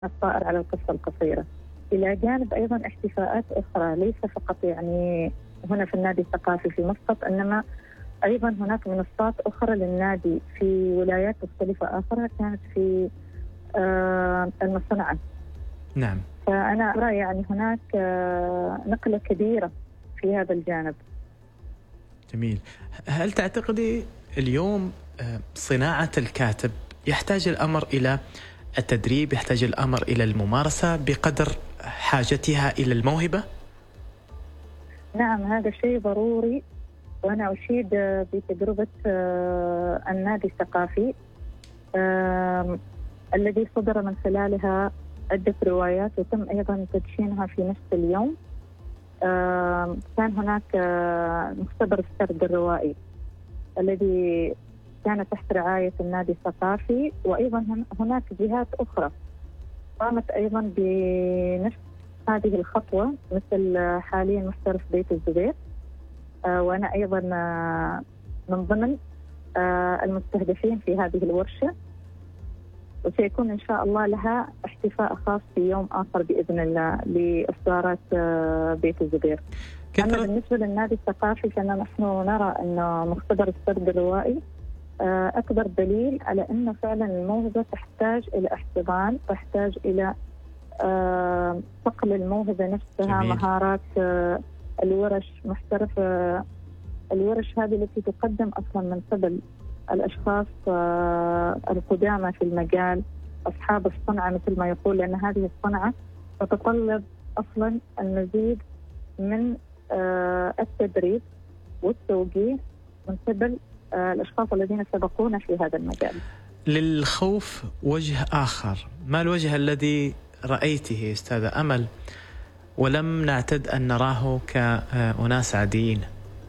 الطائر على القصة القصيرة، إلى جانب أيضا احتفاءات أخرى ليس فقط يعني هنا في النادي الثقافي في مسقط، إنما أيضا هناك منصات أخرى للنادي في ولايات مختلفة أخرى كانت في المصنعة. نعم. فأنا أرى يعني هناك نقلة كبيرة في هذا الجانب. جميل. هل تعتقدي اليوم صناعة الكاتب يحتاج الأمر إلى التدريب، يحتاج الأمر إلى الممارسة بقدر حاجتها إلى الموهبة؟ نعم، هذا شيء ضروري، وأنا أشيد بتجربة النادي الثقافي الذي صدر من خلالها عدة روايات وتم أيضا تدشينها في نفس اليوم. كان هناك مختبر السرد الروائي الذي كان تحت رعاية النادي الثقافي، وأيضا هناك جهات أخرى قامت أيضا بنفس هذه الخطوة، مثل حاليا محترف بيت الزبير، وأنا أيضا من ضمن المستهدفين في هذه الورشة، وسيكون إن شاء الله لها احتفاء خاص في يوم آخر بإذن الله لإصدارات بيت الزبير. أما بالنسبة للنادي الثقافي فنحن نرى أن مختبر السرد الروائي أكبر دليل على أن فعلا الموهبة تحتاج إلى احتضان، تحتاج إلى صقل الموهبة نفسها. جميل. مهارات الورش محترف، الورش هذه التي تقدم أصلا من قبل الأشخاص القدامى في المجال، أصحاب الصنعة مثل ما يقول، لأن هذه الصنعة تتطلب أصلا المزيد من التدريب والتوجيه من قبل الأشخاص الذين سبقونا في هذا المجال. للخوف وجه آخر، ما الوجه الذي رأيته أستاذة أمل ولم نعتد أن نراه كأناس عاديين؟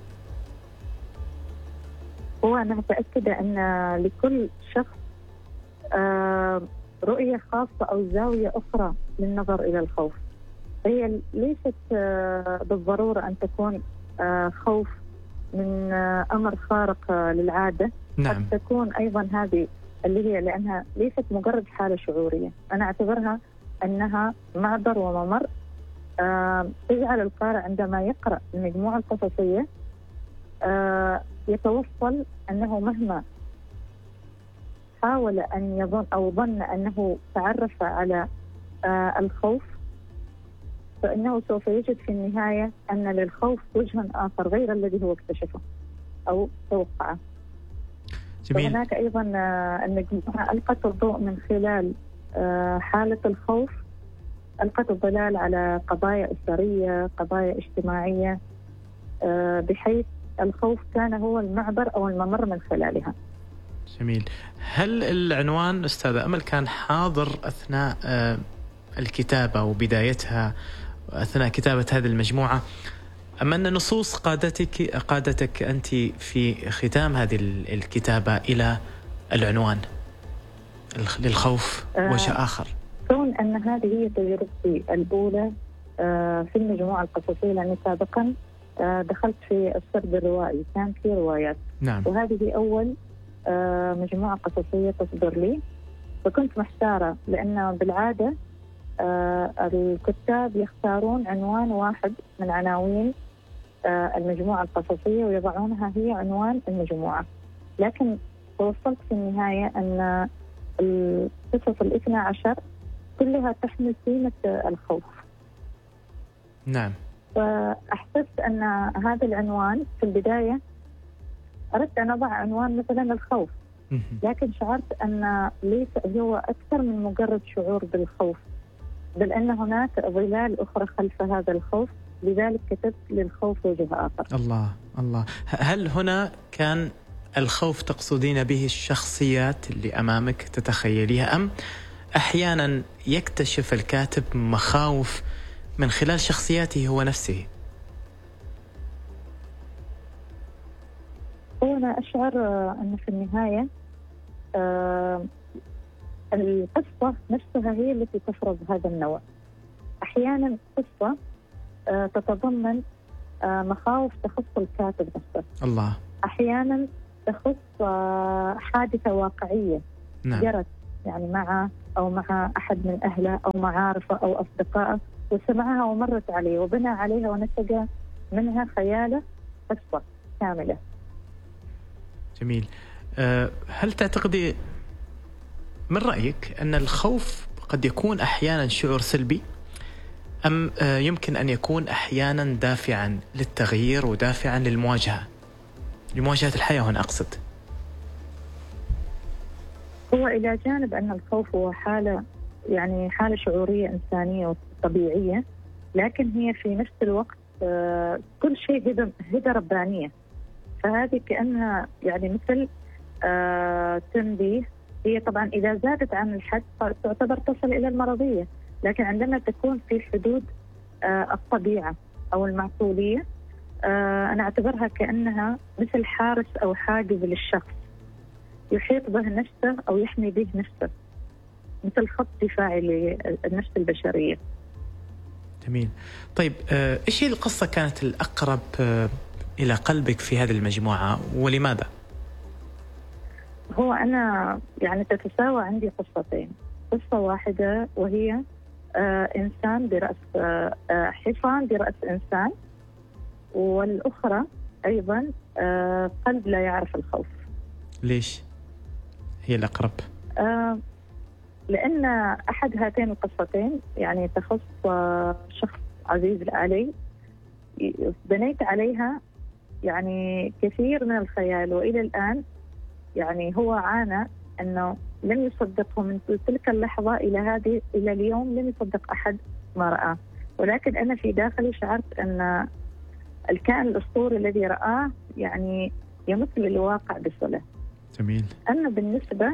وأنا متأكدة أن لكل شخص رؤية خاصة أو زاوية أخرى للنظر إلى الخوف. هي ليست بالضرورة أن تكون خوف من أمر خارق للعادة. نعم. قد تكون أيضا هذه اللي هي لأنها ليست مجرد حالة شعورية، أنا أعتبرها أنها معبر وممر تجعل القارئ عندما يقرأ المجموعة القصصية يتوصل أنه مهما حاول أن يظن أو ظن أنه تعرف على الخوف، فإنه سوف يجد في النهاية أن للخوف وجها آخر غير الذي هو اكتشفه أو توقعه. جميل. وهناك أيضا المجموعة ألقت الضوء من خلال حالة الخوف، ألقت الظلال على قضايا أسرية، قضايا اجتماعية، بحيث الخوف كان هو المعبر أو الممر من خلالها. جميل. هل العنوان أستاذة أمل كان حاضر أثناء الكتابة وبدايتها أثناء كتابة هذه المجموعة، أم أن نصوص قادتك أنت في ختام هذه الكتابة إلى العنوان للخوف وجه آخر؟ كون أن هذه هي تجربتي الأولى في المجموعة القصصية، لأني سابقا دخلت في السرد الروائي، كان في روايات. نعم. وهذه أول مجموعة قصصية تصدر لي، فكنت محتارة، لأن بالعادة الكتاب يختارون عنوان واحد من عناوين المجموعة القصصية ويضعونها هي عنوان المجموعة، لكن توصلت في النهاية أن القصص 12 كلها تحمل قيمة الخوف. نعم. فأحسست أن هذا العنوان في البداية أردت أن أضع عنوان مثلا الخوف، لكن شعرت أن ليس هو أكثر من مجرد شعور بالخوف، بل أن هناك ظلال أخرى خلف هذا الخوف، لذلك كتبت للخوف وجه آخر. الله الله. هل هنا كان الخوف تقصدين به الشخصيات اللي أمامك تتخيليها، أم أحيانا يكتشف الكاتب مخاوف من خلال شخصياته هو نفسه؟ وأنا أشعر أن في النهاية القصة نفسها هي التي تفرض هذا النوع. أحيانا قصة تتضمن مخاوف تخص الكاتب نفسه. الله. أحيانا تخص حادثة واقعية نعم. جرت يعني معه أو مع أحد من أهله أو معارفه أو أصدقائه، وسمعها ومرت عليه وبنى عليها ونسج منها خياله قصة كاملة. جميل. هل تعتقدي من رأيك أن الخوف قد يكون أحيانا شعور سلبي، أم يمكن أن يكون أحيانا دافعا للتغيير ودافعا لمواجهة الحياة هنا أقصد؟ هو إلى جانب أن الخوف هو حالة حالة شعورية إنسانية وطبيعية، لكن هي في نفس الوقت كل شيء هدى ربانية. فهذه كأنها مثل تنبيه. هي طبعا إذا زادت عن الحد تعتبر تصل إلى المرضية، لكن عندما تكون في حدود الطبيعة أو المعقولية، أنا أعتبرها كأنها مثل حارس أو حاجز للشخص يحيط به نفسه أو يحمي به نفسه، مثل خط دفاعي للنفس البشرية. جميل. طيب إيش هي القصة كانت الأقرب إلى قلبك في هذه المجموعة ولماذا؟ هو أنا تتساوى عندي قصتين. قصة واحدة وهي إنسان برأس حصان برأس إنسان، والأخرى أيضا قلب لا يعرف الخوف. ليش هي الأقرب؟ لأن أحد هاتين القصتين تخص شخص عزيز علي، بنيت عليها كثير من الخيال، وإلى الآن هو عانى أنه لم يصدقه من تلك اللحظة إلى اليوم، لم يصدق أحد ما رآه. ولكن أنا في داخلي شعرت أن الكائن الأسطوري الذي رآه يمثل الواقع بصلة. جميل. أما بالنسبة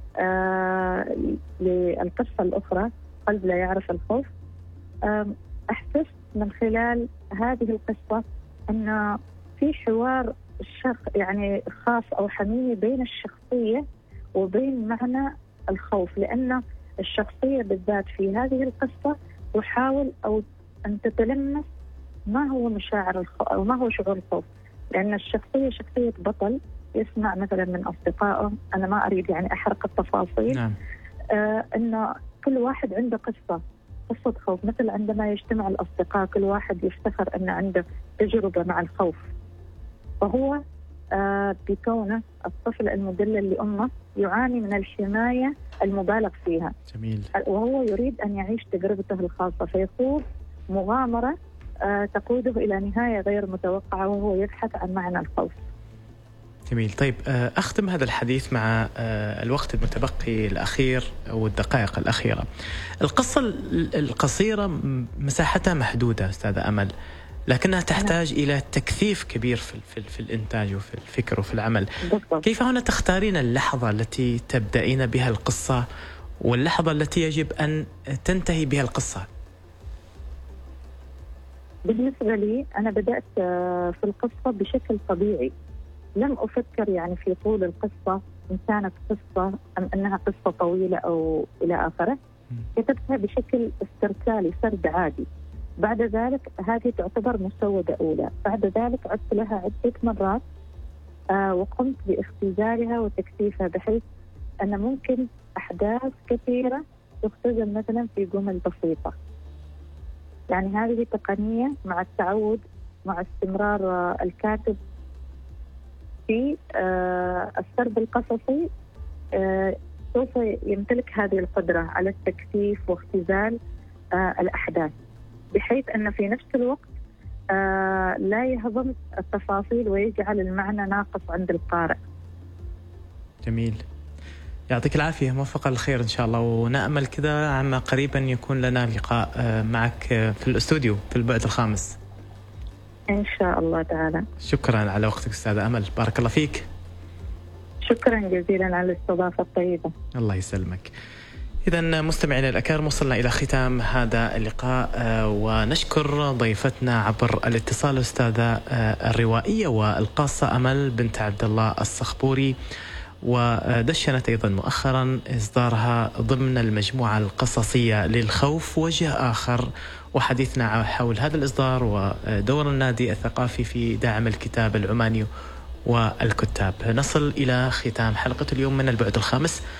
للقصة الأخرى قلب لا يعرف الخوف، أحسست من خلال هذه القصة أن في حوار خاص أو حميمي بين الشخصية وبين معنى الخوف، لأن الشخصية بالذات في هذه القصة تحاول أو أن تتلمس ما هو مشاعر الخوف أو ما هو شعور الخوف، لأن الشخصية شخصية بطل يسمع مثلا من أصدقائه، أنا ما أريد أحرق التفاصيل. نعم. أن كل واحد عنده قصة خوف، مثل عندما يجتمع الأصدقاء كل واحد يفتخر أن عنده تجربة مع الخوف، فهو بكونه الطفل المدلل لأمه يعاني من الحماية المبالغ فيها. جميل. وهو يريد أن يعيش تجربته الخاصة، فيخوض مغامرة تقوده إلى نهاية غير متوقعة، وهو يبحث عن معنى الخوف. جميل. طيب أختم هذا الحديث مع الوقت المتبقي الأخير والدقائق الأخيرة. القصة القصيرة مساحتها محدودة أستاذة أمل، لكنها تحتاج إلى تكثيف كبير في الإنتاج وفي الفكر وفي العمل. بالضبط. كيف هنا تختارين اللحظة التي تبدأين بها القصة واللحظة التي يجب أن تنتهي بها القصة؟ بالنسبة لي أنا بدأت في القصة بشكل طبيعي، لم أفكر في طول القصة إن كانت قصة أم أنها قصة طويلة أو إلى آخره. كتبتها بشكل استرسالي، سرد عادي. بعد ذلك هذه تعتبر مسودة أولى، بعد ذلك عدت لها عدة مرات وقمت باختزالها وتكثيفها، بحيث أن ممكن أحداث كثيرة تختزل مثلا في جمل بسيطة. هذه تقنية مع التعود، مع استمرار الكاتب في السرد القصصي، سوف يمتلك هذه القدرة على التكثيف واختزال الأحداث، بحيث أن في نفس الوقت لا يهضم التفاصيل ويجعل المعنى ناقص عند القارئ. جميل. يعطيك العافية، موفقة الخير إن شاء الله، ونأمل كذا عما قريبا يكون لنا لقاء معك في الأستوديو في البعد الخامس إن شاء الله تعالى. شكرا على وقتك أستاذة أمل، بارك الله فيك. شكرا جزيلا على الاستضافة الطيبة. الله يسلمك. إذا مستمعينا الأكارم، وصلنا إلى ختام هذا اللقاء، ونشكر ضيفتنا عبر الاتصال الأستاذة الروائية والقاصة أمل بنت عبد الله الصخبوري، ودشنت أيضا مؤخرا إصدارها ضمن المجموعة القصصية للخوف وجه آخر. وحديثنا حول هذا الإصدار ودور النادي الثقافي في دعم الكتاب العماني والكتاب. نصل إلى ختام حلقة اليوم من البعد الخامس.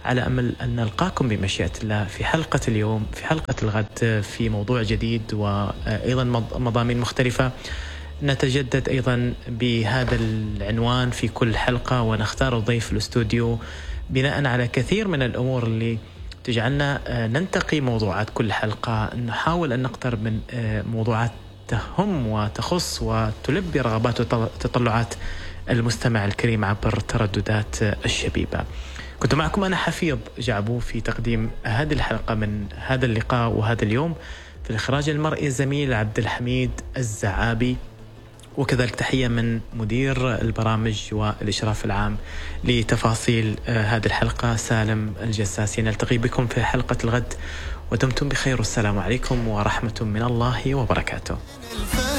على أمل أن نلقاكم بمشيئة الله في حلقة اليوم، في حلقة الغد، في موضوع جديد وأيضا مضامين مختلفة. نتجدد أيضا بهذا العنوان في كل حلقة، ونختار ضيف الاستوديو بناء على كثير من الأمور اللي تجعلنا ننتقي موضوعات كل حلقة. نحاول أن نقترب من موضوعات تهم وتخص وتلبي رغبات وتطلعات المستمع الكريم عبر ترددات الشبيبة. كنت معكم أنا حفيظ جعبو في تقديم هذه الحلقة من هذا اللقاء وهذا اليوم، في الإخراج المرئي الزميل عبد الحميد الزعابي، وكذلك تحية من مدير البرامج والإشراف العام لتفاصيل هذه الحلقة سالم الجساسي. نلتقي بكم في حلقة الغد ودمتم بخير، والسلام عليكم ورحمة من الله وبركاته.